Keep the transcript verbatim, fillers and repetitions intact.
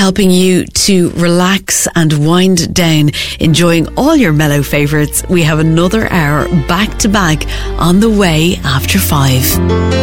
helping you to relax and wind down, enjoying all your mellow favourites. We have another hour back to back on the way after five.